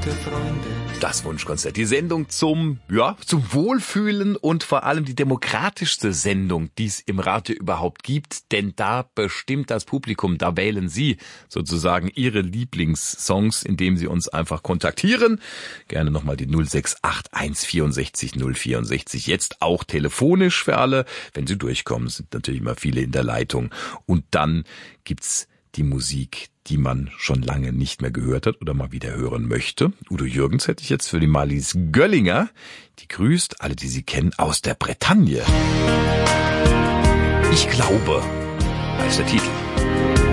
für Freunde. Das Wunschkonzert, die Sendung zum Wohlfühlen und vor allem die demokratischste Sendung, die es im Radio überhaupt gibt, denn da bestimmt das Publikum, da wählen Sie sozusagen Ihre Lieblingssongs, indem Sie uns einfach kontaktieren. Gerne nochmal die 0681 64 064, jetzt auch telefonisch für alle. Wenn Sie durchkommen, sind natürlich immer viele in der Leitung. Und dann gibt's die Musik, die man schon lange nicht mehr gehört hat oder mal wieder hören möchte. Udo Jürgens hätte ich jetzt für die Marlies Göllinger. Die grüßt alle, die sie kennen, aus der Bretagne. Ich glaube, heißt der Titel.